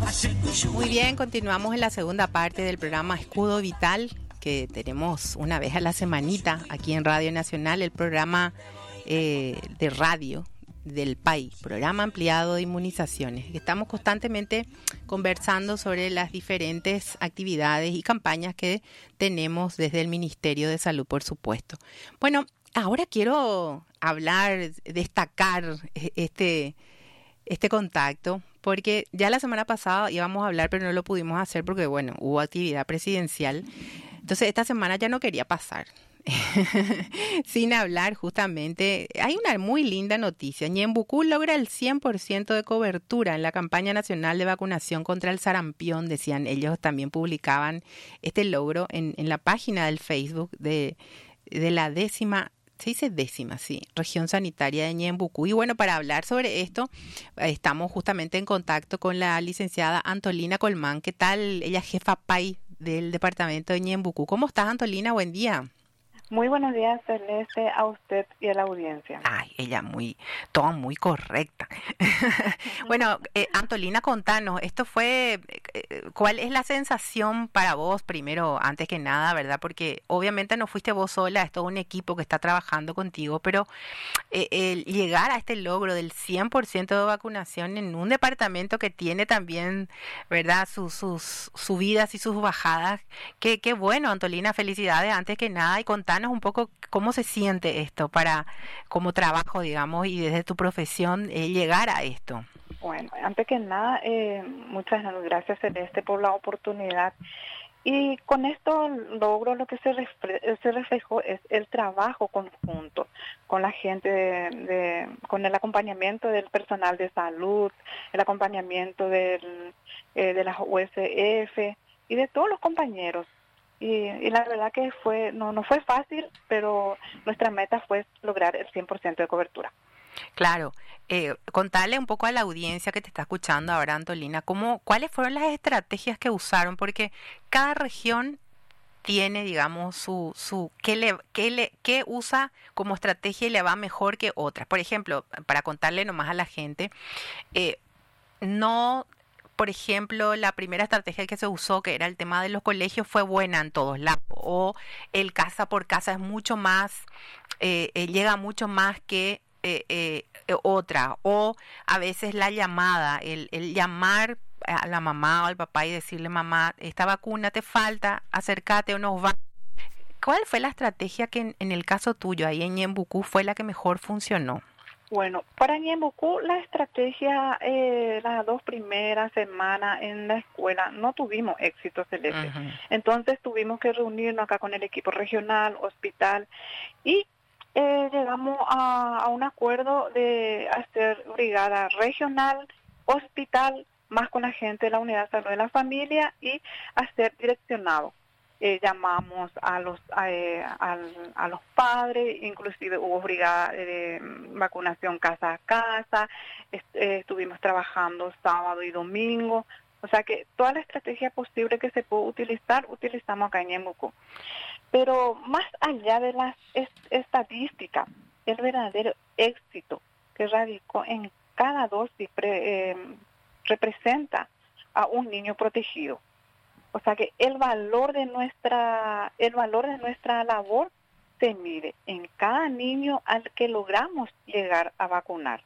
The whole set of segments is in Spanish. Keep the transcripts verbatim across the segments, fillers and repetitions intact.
Muy bien, continuamos en la segunda parte del programa Escudo Vital, que tenemos una vez a la semanita aquí en Radio Nacional, el programa eh, de radio del país, programa ampliado de inmunizaciones. Estamos constantemente conversando sobre las diferentes actividades y campañas que tenemos desde el Ministerio de Salud, por supuesto. Bueno, ahora quiero hablar, destacar este, este contacto, porque ya la semana pasada íbamos a hablar, pero no lo pudimos hacer porque, bueno, hubo actividad presidencial. Entonces, esta semana ya no quería pasar. Sin hablar justamente, hay una muy linda noticia. Ñembucú logra el cien por ciento de cobertura en la campaña nacional de vacunación contra el sarampión, decían ellos, también publicaban este logro en, en la página del Facebook de, de la décima, se dice décima, sí, región sanitaria de Ñembucú. Y bueno, para hablar sobre esto, estamos justamente en contacto con la licenciada Antolina Colmán. ¿Qué tal? Ella es jefa P A I del departamento de Ñembucú. ¿Cómo estás, Antolina? Buen día. Muy buenos días, Celeste, a usted y a la audiencia. Ay, ella muy, toda muy correcta. Bueno, eh, Antolina, contanos, esto fue, eh, ¿cuál es la sensación para vos primero, antes que nada, verdad? Porque obviamente no fuiste vos sola, es todo un equipo que está trabajando contigo, pero eh, el llegar a este logro del cien por ciento de vacunación en un departamento que tiene también, ¿verdad?, sus, sus subidas y sus bajadas, qué, qué bueno, Antolina, felicidades antes que nada, y contanos un poco cómo se siente esto para, como trabajo, digamos, y desde tu profesión, eh, llegar a esto. Bueno, antes que nada, eh, muchas gracias, Celeste, por la oportunidad. Y con esto logro lo que se, refle- se reflejó es el trabajo conjunto con la gente, de, de, con el acompañamiento del personal de salud, el acompañamiento del, eh, de las U S F y de todos los compañeros. Y, y la verdad que fue no no fue fácil, pero nuestra meta fue lograr el cien por ciento de cobertura. Claro, eh, contarle un poco a la audiencia que te está escuchando ahora, Antolina, cómo, cuáles fueron las estrategias que usaron, porque cada región tiene, digamos, su, su qué le, qué le, qué usa como estrategia y le va mejor que otras. Por ejemplo, para contarle nomás a la gente, eh, no... Por ejemplo, la primera estrategia que se usó, que era el tema de los colegios, fue buena en todos lados. O el casa por casa es mucho más, eh, eh, llega mucho más que eh, eh, otra. O a veces la llamada, el, el llamar a la mamá o al papá y decirle, mamá, esta vacuna te falta, acércate o nos va. ¿Cuál fue la estrategia que en, en el caso tuyo, ahí en Ñembucú, fue la que mejor funcionó? Bueno, para Ñembucú la estrategia, eh, las dos primeras semanas en la escuela no tuvimos éxito, Celeste. Uh-huh. Entonces tuvimos que reunirnos acá con el equipo regional, hospital, y eh, llegamos a, a un acuerdo de hacer brigada regional, hospital, más con la gente de la unidad de salud de la familia y hacer direccionado. Eh, llamamos a los a, eh, a, a los padres, inclusive hubo brigada de vacunación casa a casa, est- eh, estuvimos trabajando sábado y domingo, o sea que toda la estrategia posible que se puede utilizar, utilizamos acá en Ñembucú. Pero más allá de las est- estadísticas, el verdadero éxito que radicó en cada dosis pre, eh, representa a un niño protegido. O sea que el valor de nuestra, el valor de nuestra labor se mide en cada niño al que logramos llegar a vacunar.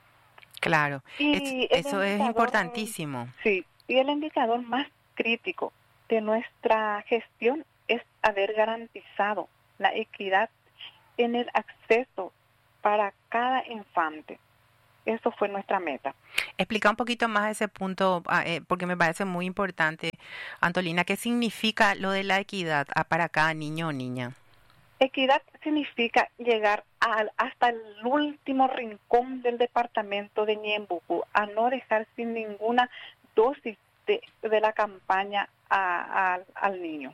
Claro, y es, eso es importantísimo. Sí, y el indicador más crítico de nuestra gestión es haber garantizado la equidad en el acceso para cada infante. Eso fue nuestra meta. Explica un poquito más ese punto, eh, porque me parece muy importante, Antolina. ¿Qué significa lo de la equidad para cada niño o niña? Equidad significa llegar a, hasta el último rincón del departamento de Ñembucú, a no dejar sin ninguna dosis de, de la campaña a, a, al niño.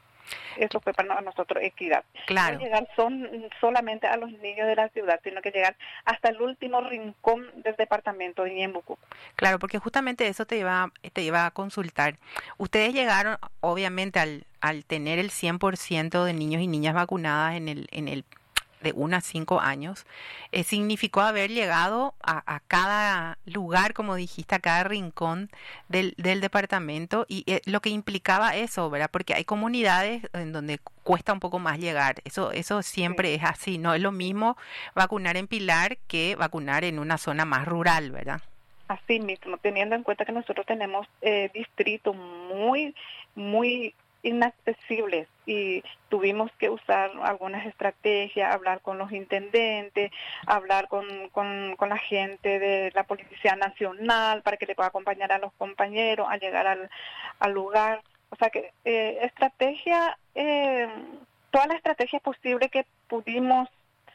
Eso fue para nosotros equidad. Claro. No llegar son solamente a los niños de la ciudad, sino que llegar hasta el último rincón del departamento de Ñembucú. Claro, porque justamente eso te iba, te iba a consultar. Ustedes llegaron, obviamente, al, al tener el cien por ciento de niños y niñas vacunadas en el, en el de uno a cinco años, eh, significó haber llegado a, a cada lugar, como dijiste, a cada rincón del, del departamento, y eh, lo que implicaba eso, ¿verdad? Porque hay comunidades en donde cuesta un poco más llegar, eso, eso siempre Sí. es así, no es lo mismo vacunar en Pilar que vacunar en una zona más rural, ¿verdad? Así mismo, teniendo en cuenta que nosotros tenemos eh, distritos muy, muy inaccesibles y tuvimos que usar algunas estrategias, hablar con los intendentes, hablar con, con, con la gente de la Policía Nacional para que le pueda acompañar a los compañeros a llegar al, al lugar. O sea que eh, estrategia, eh, toda la estrategia posible que pudimos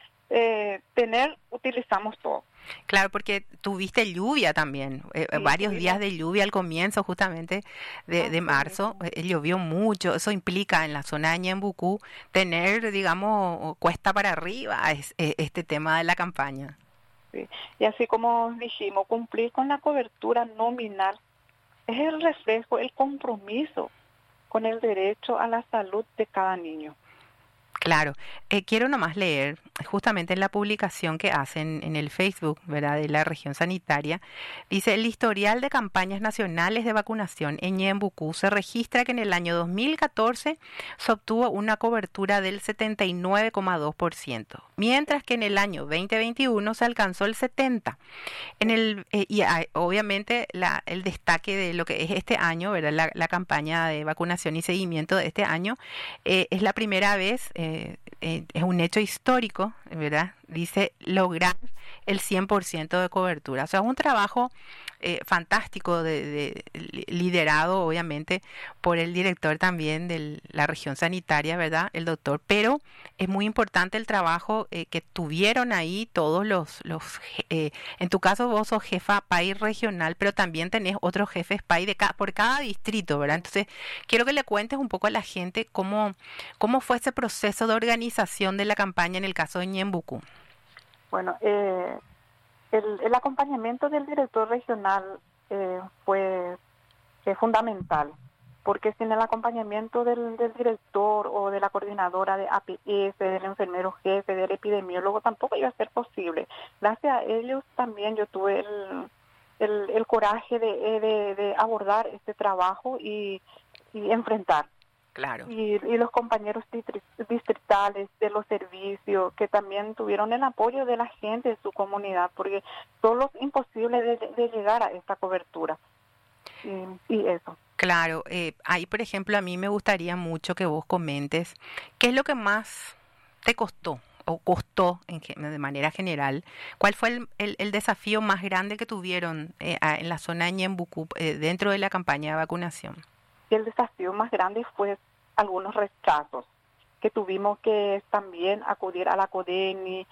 eh, tener, utilizamos todo. Claro, porque tuviste lluvia también, eh, Sí, varios tuvimos. días de lluvia al comienzo justamente de, de Así marzo, mismo. eh, llovió mucho, eso implica en la zona de Ñembucú tener, digamos, cuesta para arriba es, eh, este tema de la campaña. Sí. Y así como dijimos, cumplir con la cobertura nominal es el reflejo, el compromiso con el derecho a la salud de cada niño. Claro, eh, quiero nomás leer justamente en la publicación que hacen en el Facebook, ¿verdad?, de la región sanitaria, dice: el historial de campañas nacionales de vacunación en Ñembucú se registra que en el año dos mil catorce se obtuvo una cobertura del setenta y nueve coma dos por ciento, mientras que en el año veinte veintiuno se alcanzó el setenta por ciento. En el, eh, y hay, obviamente la, el destaque de lo que es este año, ¿verdad?, la, la campaña de vacunación y seguimiento de este año, eh, es la primera vez, eh, eh, es un hecho histórico, ¿verdad? Dice lograr el cien por ciento de cobertura. O sea, es un trabajo eh, fantástico, de, de, liderado obviamente por el director también de la región sanitaria, ¿verdad?, el doctor, pero es muy importante el trabajo eh, que tuvieron ahí todos los, los eh, en tu caso vos sos jefa P A I regional, pero también tenés otros jefes P A I de ca por cada distrito, ¿verdad? Entonces, quiero que le cuentes un poco a la gente cómo, cómo fue ese proceso de organización de la campaña en el caso de Ñembucú. Bueno, eh, el, el acompañamiento del director regional eh, fue eh, fundamental, porque sin el acompañamiento del, del director o de la coordinadora de A P S, del enfermero jefe, del epidemiólogo, tampoco iba a ser posible. Gracias a ellos también yo tuve el, el, el coraje de, de, de abordar este trabajo y, y enfrentar. Claro. Y, y los compañeros distritales de los servicios que también tuvieron el apoyo de la gente de su comunidad, porque solo es imposible de, de llegar a esta cobertura. Y, y eso. Claro, eh, ahí por ejemplo a mí me gustaría mucho que vos comentes qué es lo que más te costó o costó en, de manera general, cuál fue el, el, el desafío más grande que tuvieron eh, en la zona de Ñembucú eh, dentro de la campaña de vacunación. Y el desafío más grande fue algunos rechazos, que tuvimos que también acudir a la CODENI,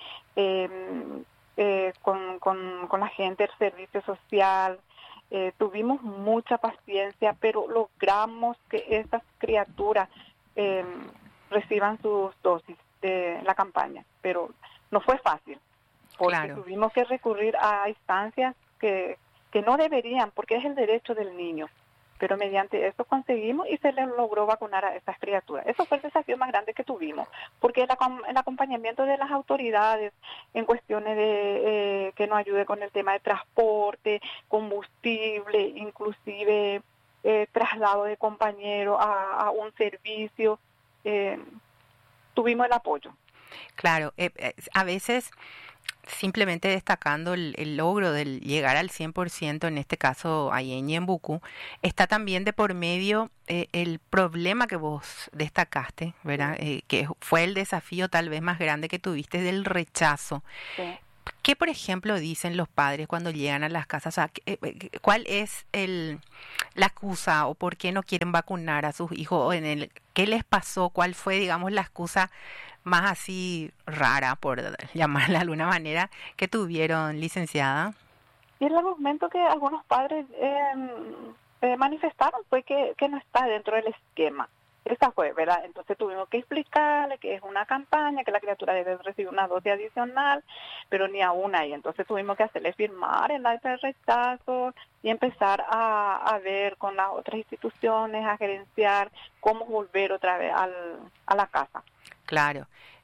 eh, eh, con, con, con la gente del servicio social. Eh, tuvimos mucha paciencia, pero logramos que estas criaturas eh, reciban sus dosis de la campaña, pero no fue fácil, porque Claro. tuvimos que recurrir a instancias que, que no deberían, porque es el derecho del niño. Pero mediante eso conseguimos y se les logró vacunar a estas criaturas. Eso fue el desafío más grande que tuvimos, porque el, el acompañamiento de las autoridades en cuestiones de eh, que nos ayude con el tema de transporte, combustible, inclusive eh, traslado de compañeros a, a un servicio, eh, tuvimos el apoyo. Claro, eh, eh, a veces simplemente destacando el, el logro de llegar al cien por ciento, en este caso ahí en Ñembucú, está también de por medio eh, el problema que vos destacaste, ¿verdad? Sí. Eh, que fue el desafío tal vez más grande que tuviste del rechazo. Sí. ¿Qué, por ejemplo, dicen los padres cuando llegan a las casas? O sea, ¿cuál es el, la excusa o por qué no quieren vacunar a sus hijos? O en el, ¿qué les pasó? ¿Cuál fue, digamos, la excusa más así rara, por llamarla de alguna manera, que tuvieron, licenciada? Y el argumento que algunos padres eh, eh, manifestaron fue que, que no está dentro del esquema. Esa fue, ¿verdad? Entonces tuvimos que explicarle que es una campaña, que la criatura debe recibir una dosis adicional, pero ni aún ahí. Entonces tuvimos que hacerle firmar el acta de rechazo y empezar a, a ver con las otras instituciones, a gerenciar cómo volver otra vez al, a la casa. Claro.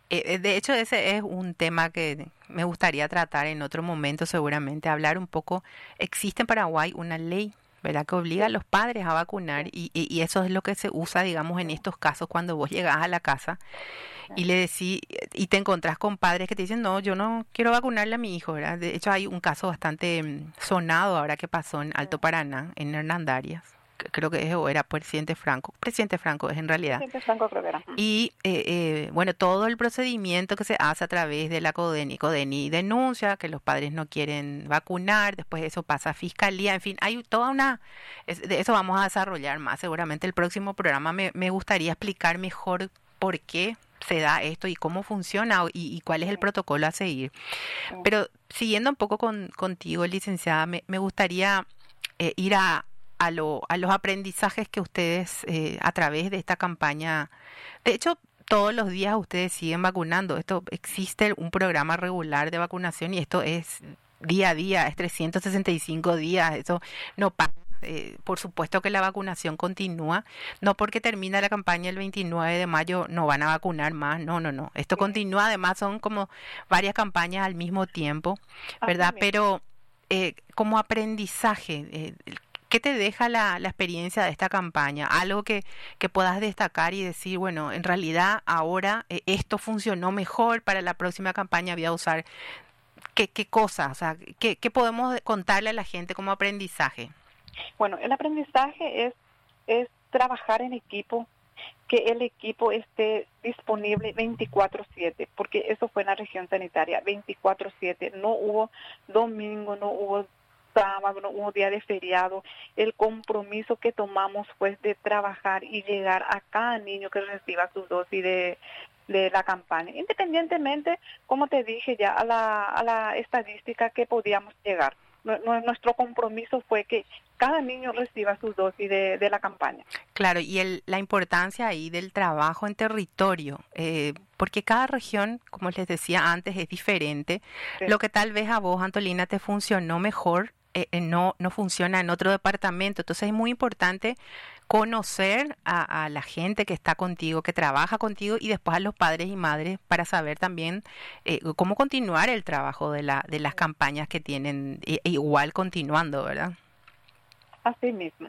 Eh, de hecho, ese es un tema que me gustaría tratar en otro momento, seguramente, hablar un poco. Existe en Paraguay una ley, ¿verdad?, que obliga a los padres a vacunar y, y, y eso es lo que se usa, digamos, en estos casos cuando vos llegás a la casa y le decís, y te encontrás con padres que te dicen, no, yo no quiero vacunarle a mi hijo, ¿verdad? De hecho, hay un caso bastante mm, sonado ahora que pasó en Alto Paraná, en Hernandarias. que Creo que es, o era presidente Franco, presidente Franco es en realidad. Presidente Franco creo que era. Y eh, eh, bueno, todo el procedimiento que se hace a través de la CODENI, CODENI denuncia que los padres no quieren vacunar, después eso pasa a fiscalía, en fin, hay toda una, es- de eso vamos a desarrollar más, seguramente el próximo programa me, me gustaría explicar mejor por qué se da esto y cómo funciona o- y, y cuál es el Sí, protocolo a seguir. sí. Pero siguiendo un poco con, contigo, licenciada, me, me gustaría eh, ir a, a, lo, a los aprendizajes que ustedes eh, a través de esta campaña, de hecho, todos los días ustedes siguen vacunando. Esto existe un programa regular de vacunación y esto es día a día, es trescientos sesenta y cinco días, eso no para. Eh, por supuesto que la vacunación continúa, no porque termina la campaña el veintinueve de mayo no van a vacunar más, no, no, no, esto Sí, continúa, además son como varias campañas al mismo tiempo, así ¿verdad? mismo. Pero eh, como aprendizaje, eh, ¿qué te deja la, la experiencia de esta campaña? Algo que, que puedas destacar y decir, bueno, en realidad ahora eh, esto funcionó mejor, para la próxima campaña voy a usar, ¿qué, qué cosas? O sea, ¿qué, qué podemos contarle a la gente como aprendizaje? Bueno, el aprendizaje es, es trabajar en equipo, que el equipo esté disponible veinticuatro siete, porque eso fue en la región sanitaria, veinticuatro siete, no hubo domingo, no hubo sábado, no hubo día de feriado. El compromiso que tomamos fue de trabajar y llegar a cada niño que reciba su dosis de, de la campaña, independientemente, como te dije ya, a la, a la estadística que podíamos llegar. Nuestro compromiso fue que cada niño reciba su dosis de, de la campaña. Claro, y el, la importancia ahí del trabajo en territorio, eh, porque cada región, como les decía antes, es diferente. Sí. Lo que tal vez a vos, Antolina, te funcionó mejor, eh, eh, no, no funciona en otro departamento. Entonces es muy importante conocer a, a la gente que está contigo, que trabaja contigo, y después a los padres y madres para saber también eh, cómo continuar el trabajo de, la, de las campañas que tienen, e- e igual continuando, ¿verdad? Así mismo.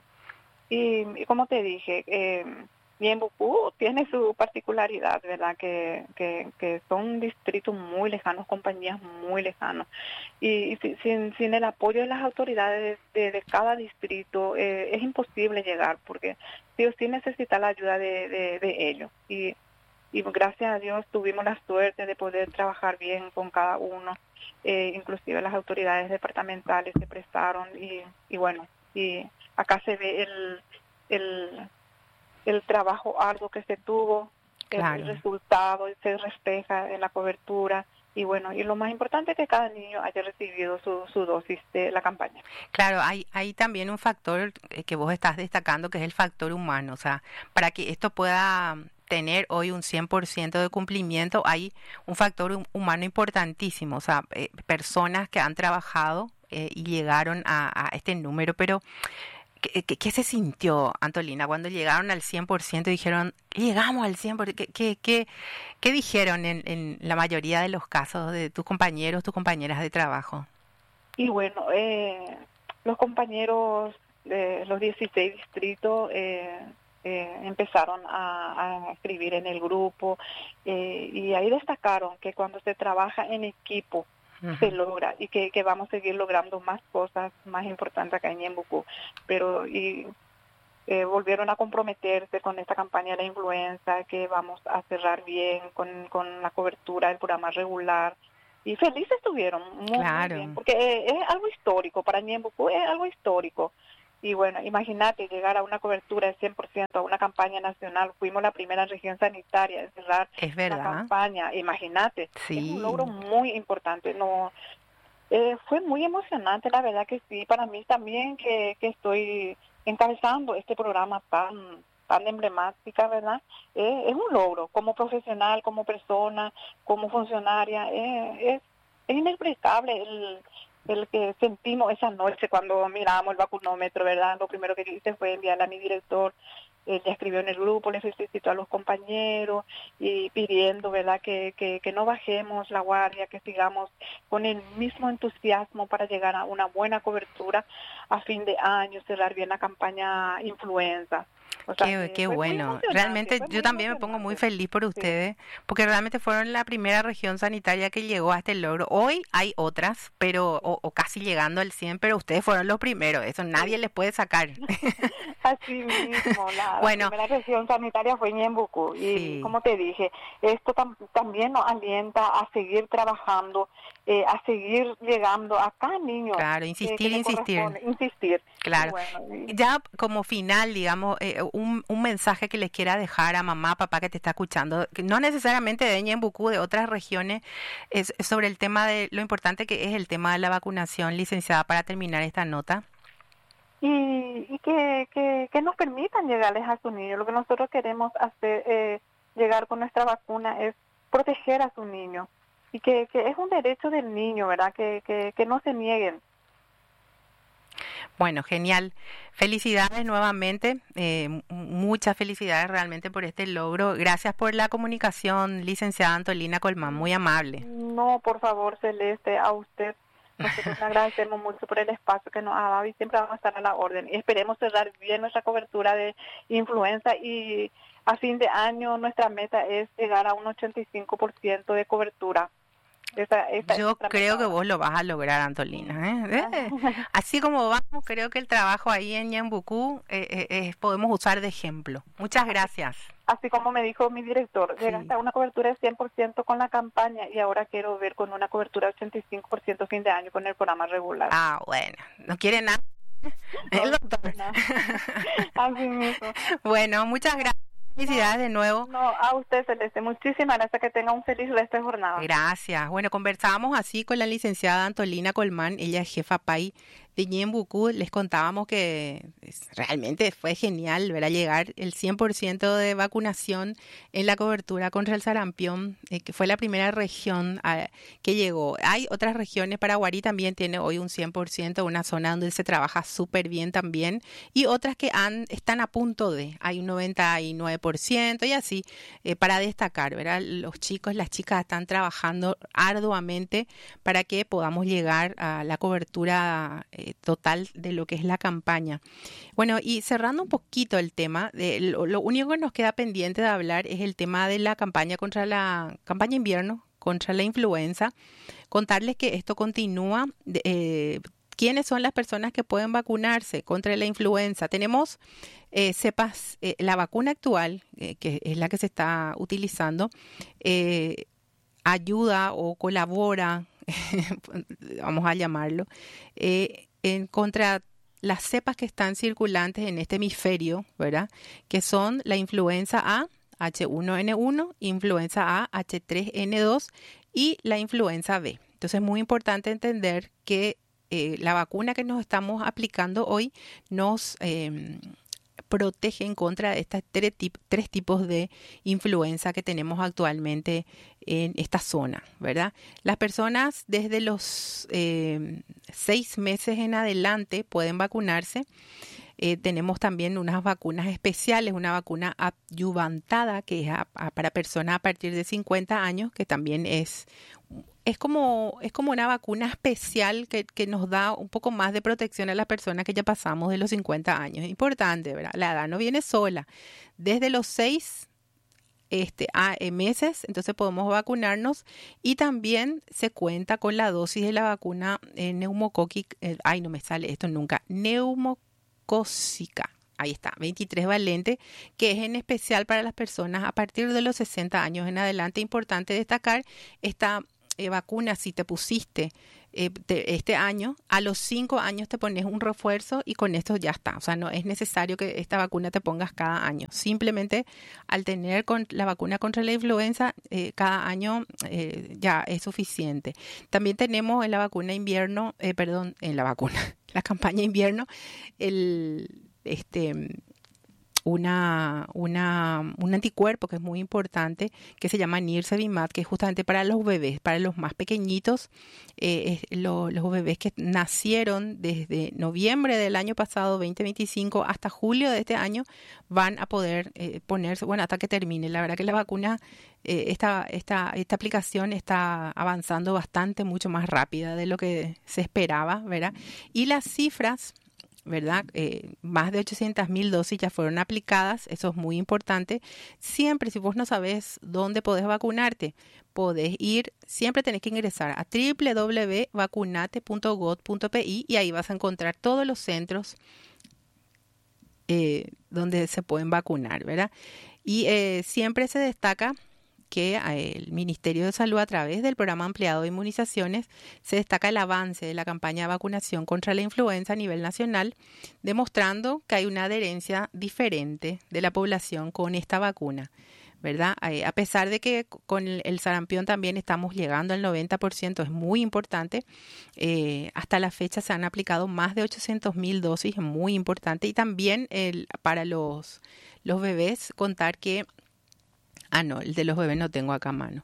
Y, y como te dije, eh, Ñembucú tiene su particularidad, ¿verdad? Que, que, que son distritos muy lejanos, compañías muy lejanos. Y, y si- sin, sin el apoyo de las autoridades de, de cada distrito eh, es imposible llegar, porque sí o sí necesita la ayuda de, de, de ellos. Y, y gracias a Dios tuvimos la suerte de poder trabajar bien con cada uno. Eh, inclusive las autoridades departamentales se prestaron y, y bueno, y acá se ve el, el, el trabajo arduo que se tuvo, el, el Claro. resultado se refleja en la cobertura y bueno, y lo más importante es que cada niño haya recibido su, su dosis de la campaña. Claro, hay, hay también un factor eh, que vos estás destacando, que es el factor humano. O sea, para que esto pueda tener hoy un cien por ciento de cumplimiento, hay un factor hum- humano importantísimo. O sea, eh, personas que han trabajado eh, y llegaron a, a este número. Pero, ¿qué, qué, qué se sintió, Antolina, cuando llegaron al cien por ciento y dijeron, llegamos al cien por ciento? ¿Qué, qué, qué, qué dijeron en, en la mayoría de los casos de tus compañeros, tus compañeras de trabajo? Y bueno, eh, los compañeros de los dieciséis distritos eh, eh, empezaron a, a escribir en el grupo eh, y ahí destacaron que cuando se trabaja en equipo se Ujú. logra y que, que vamos a seguir logrando más cosas más importantes acá en Ñembucú. Pero y eh, volvieron a comprometerse con esta campaña de la influenza, que vamos a cerrar bien con, con la cobertura del programa regular. Y felices estuvieron, muy, muy bien, Claro. porque eh, es algo histórico, para Ñembucú es algo histórico. Y bueno, imagínate llegar a una cobertura de cien por ciento, a una campaña nacional. Fuimos la primera región sanitaria en cerrar Es una verdad, campaña, imagínate. Es un sí, logro muy importante. No, eh, fue muy emocionante, la verdad que sí, para mí también que, que estoy encabezando este programa tan tan emblemática, ¿verdad? Eh, es un logro como profesional, como persona, como funcionaria, eh, es, es inexplicable el, el que sentimos esa noche cuando miramos el vacunómetro, ¿verdad? Lo primero que hice fue enviarle a mi director ella escribió en el grupo, le felicitó a los compañeros y pidiendo, ¿verdad?, que, que, que no bajemos la guardia, que sigamos con el mismo entusiasmo para llegar a una buena cobertura a fin de año, cerrar bien la campaña influenza. O sea, qué, qué bueno. Realmente yo también me pongo muy feliz por ustedes, sí, porque realmente fueron la primera región sanitaria que llegó a este logro. Hoy hay otras, pero o, o casi llegando al cien, pero ustedes fueron los primeros. Eso nadie sí. les puede sacar. Así mismo, la, bueno, la primera región sanitaria fue Ñembucú. Y sí. como te dije, esto tam, también nos alienta a seguir trabajando, eh, a seguir llegando a cada niño. Claro, insistir, eh, insistir. Insistir. Claro. Bueno, y... Ya como final, digamos, eh, un, un mensaje que les quiera dejar a mamá, papá que te está escuchando, que no necesariamente de Ñembucú, de otras regiones, es sobre el tema de lo importante que es el tema de la vacunación, licenciada, para terminar esta nota. Y, y que, que, que nos permitan llegarles a sus niños. Lo que nosotros queremos hacer, eh, llegar con nuestra vacuna es proteger a sus niños. Y que, que es un derecho del niño, ¿verdad? Que, que, que no se nieguen. Bueno, genial. Felicidades nuevamente, eh, muchas felicidades realmente por este logro. Gracias por la comunicación, licenciada Antolina Colmán, muy amable. No, por favor, Celeste, a usted. Nosotros le agradecemos mucho por el espacio que nos ha dado y siempre vamos a estar a la orden. Y esperemos cerrar bien nuestra cobertura de influenza y a fin de año nuestra meta es llegar a un ochenta y cinco por ciento de cobertura. Esa, esa Yo creo meta. que vos lo vas a lograr, Antolina. ¿eh? ¿Eh? Así como vamos, creo que el trabajo ahí en Ñembucú eh, eh, eh, podemos usar de ejemplo. Muchas gracias. Así como me dijo mi director, sí. llegaste a una cobertura de cien por ciento con la campaña y ahora quiero ver con una cobertura de ochenta y cinco por ciento fin de año con el programa regular. Ah, bueno. ¿No quiere nada? No, el doctor. No. Así mismo. Bueno, muchas gracias. Felicidades de nuevo. No, a usted, Celeste. Muchísimas gracias. Que tenga un feliz resto de jornada. Gracias. Bueno, conversábamos así con la licenciada Antolina Colmán. Ella es jefa P A I de Ñembucú. Les contábamos que realmente fue genial ver a llegar el cien por ciento de vacunación en la cobertura contra el sarampión, eh, que fue la primera región a, que llegó. Hay otras regiones, Paraguarí también tiene hoy un cien por ciento, una zona donde se trabaja súper bien también, y otras que han, están a punto de, hay un noventa y nueve por ciento y así, eh, para destacar, ¿verdad? Los chicos, las chicas están trabajando arduamente para que podamos llegar a la cobertura eh, total de lo que es la campaña. Bueno, y cerrando un poquito el tema, de lo, lo único que nos queda pendiente de hablar es el tema de la campaña contra la campaña invierno, contra la influenza. Contarles que esto continúa. Eh, ¿Quiénes son las personas que pueden vacunarse contra la influenza? Tenemos eh, cepas, eh, la vacuna actual, eh, que es la que se está utilizando, eh, ayuda o colabora, vamos a llamarlo, eh, en contra las cepas que están circulantes en este hemisferio, ¿verdad? Que son la influenza A, H uno N uno, influenza A, H tres N dos y la influenza B. Entonces es muy importante entender que eh, la vacuna que nos estamos aplicando hoy nos eh, protege en contra de estos tres, tip- tres tipos de influenza que tenemos actualmente en esta zona, ¿verdad? Las personas desde los eh, seis meses en adelante pueden vacunarse. Eh, tenemos también unas vacunas especiales, una vacuna adyuvantada que es a, a, para personas a partir de cincuenta años, que también es es como es como una vacuna especial que, que nos da un poco más de protección a las personas que ya pasamos de los cincuenta años. Es importante, ¿verdad? La edad no viene sola. Desde los seis este, a, eh, meses, entonces podemos vacunarnos y también se cuenta con la dosis de la vacuna eh, neumocócica. Eh, ay, no me sale esto nunca. Neumocócica. Ahí está, veintitrés valente, que es en especial para las personas a partir de los sesenta años en adelante. Importante destacar esta eh, vacuna, si te pusiste eh, te, este año, a los cinco años te pones un refuerzo y con esto ya está. O sea, no es necesario que esta vacuna te pongas cada año. Simplemente al tener con la vacuna contra la influenza, eh, cada año eh, ya es suficiente. También tenemos en la vacuna invierno, eh, perdón, en la vacuna, la campaña invierno, el... este una, una, un anticuerpo que es muy importante, que se llama Nirsevimab, que es justamente para los bebés, para los más pequeñitos, eh, lo, los bebés que nacieron desde noviembre del año pasado, veinte veinticinco, hasta julio de este año, van a poder eh, ponerse, bueno, hasta que termine. La verdad que la vacuna, eh, esta, esta, esta aplicación está avanzando bastante, mucho más rápida de lo que se esperaba, ¿verdad? Y las cifras, ¿verdad? Eh, más de ochocientas mil dosis ya fueron aplicadas, eso es muy importante. Siempre, si vos no sabés dónde podés vacunarte, podés ir, siempre tenés que ingresar a doble u doble u doble u punto vacunate punto gov punto pe y ahí vas a encontrar todos los centros eh, donde se pueden vacunar, ¿verdad? Y eh, siempre se destaca que el Ministerio de Salud, a través del programa ampliado de inmunizaciones, se destaca el avance de la campaña de vacunación contra la influenza a nivel nacional, demostrando que hay una adherencia diferente de la población con esta vacuna, ¿verdad? A pesar de que con el, el sarampión también estamos llegando al noventa por ciento, es muy importante. Eh, hasta la fecha se han aplicado más de ochocientas mil dosis, es muy importante. Y también el, para los, los bebés, contar que Ah, no, el de los bebés no tengo acá a mano.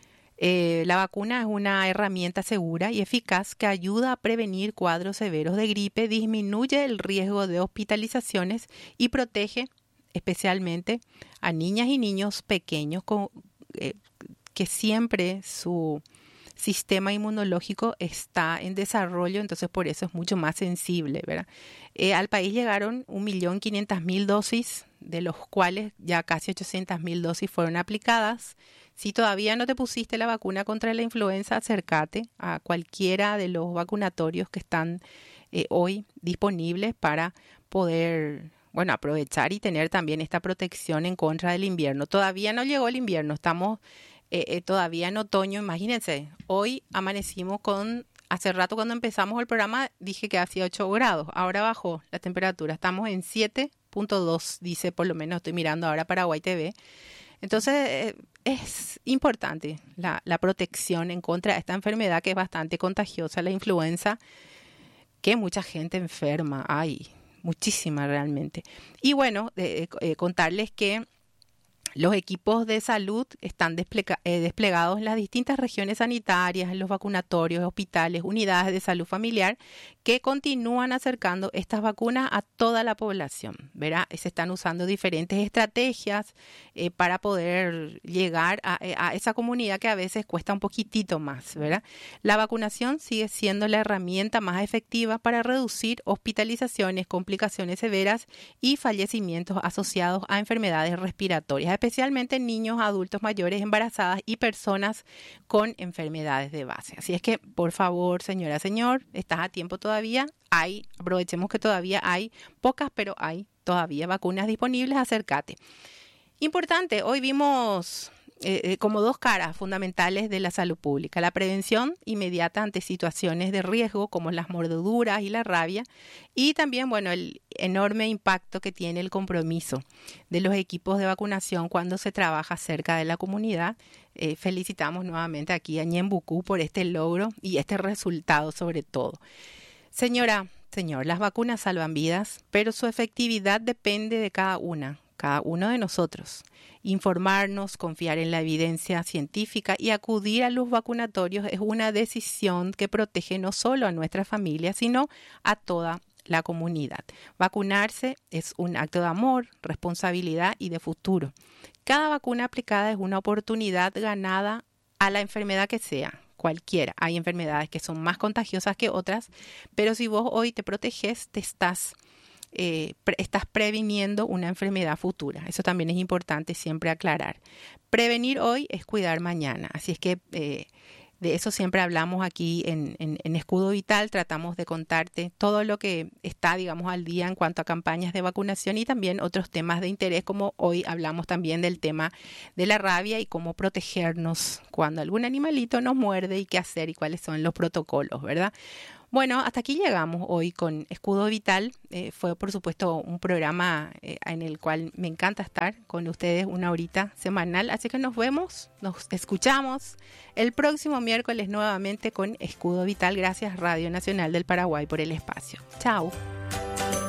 Eh, la vacuna es una herramienta segura y eficaz que ayuda a prevenir cuadros severos de gripe, disminuye el riesgo de hospitalizaciones y protege especialmente a niñas y niños pequeños con, eh, que siempre su sistema inmunológico está en desarrollo, entonces por eso es mucho más sensible, ¿verdad? Eh, al país llegaron un millón quinientas mil dosis, de los cuales ya casi ochocientas mil dosis fueron aplicadas. Si todavía no te pusiste la vacuna contra la influenza, acércate a cualquiera de los vacunatorios que están eh, hoy disponibles para poder, bueno, aprovechar y tener también esta protección en contra del invierno. Todavía no llegó el invierno, estamos eh, eh, todavía en otoño. Imagínense, hoy amanecimos con, hace rato cuando empezamos el programa dije que hacía ocho grados, ahora bajó la temperatura, estamos en siete punto dos, dice, por lo menos estoy mirando ahora Paraguay T V. Entonces eh, es importante la, la protección en contra de esta enfermedad que es bastante contagiosa, la influenza, que mucha gente enferma, hay muchísima realmente. Y bueno, eh, eh, contarles que los equipos de salud están desplega, eh, desplegados en las distintas regiones sanitarias, en los vacunatorios, hospitales, unidades de salud familiar, que continúan acercando estas vacunas a toda la población, ¿verdad? Se están usando diferentes estrategias eh, para poder llegar a, a esa comunidad que a veces cuesta un poquitito más, ¿verdad? La vacunación sigue siendo la herramienta más efectiva para reducir hospitalizaciones, complicaciones severas y fallecimientos asociados a enfermedades respiratorias, especialmente en niños, adultos mayores, embarazadas y personas con enfermedades de base. Así es que, por favor, señora, señor, estás a tiempo todavía. Hay, aprovechemos que todavía hay pocas, pero hay todavía vacunas disponibles. Acércate. Importante, hoy vimos eh, como dos caras fundamentales de la salud pública: la prevención inmediata ante situaciones de riesgo como las mordeduras y la rabia, y también, bueno, el enorme impacto que tiene el compromiso de los equipos de vacunación cuando se trabaja cerca de la comunidad. Eh, felicitamos nuevamente aquí a Ñembucú por este logro y este resultado sobre todo. Señora, señor, las vacunas salvan vidas, pero su efectividad depende de cada una, cada uno de nosotros. Informarnos, confiar en la evidencia científica y acudir a los vacunatorios es una decisión que protege no solo a nuestra familia, sino a toda la comunidad. Vacunarse es un acto de amor, responsabilidad y de futuro. Cada vacuna aplicada es una oportunidad ganada a la enfermedad que sea, cualquiera. Hay enfermedades que son más contagiosas que otras, pero si vos hoy te proteges, te estás, eh, pre- estás previniendo una enfermedad futura. Eso también es importante siempre aclarar. Prevenir hoy es cuidar mañana. Así es que eh, de eso siempre hablamos aquí en, en, en Escudo Vital. Tratamos de contarte todo lo que está, digamos, al día en cuanto a campañas de vacunación y también otros temas de interés, como hoy hablamos también del tema de la rabia y cómo protegernos cuando algún animalito nos muerde y qué hacer y cuáles son los protocolos, ¿verdad? Bueno, hasta aquí llegamos hoy con Escudo Vital. Eh, fue, por supuesto, un programa eh, en el cual me encanta estar con ustedes una horita semanal. Así que nos vemos, nos escuchamos el próximo miércoles nuevamente con Escudo Vital. Gracias, Radio Nacional del Paraguay, por el espacio. Chao.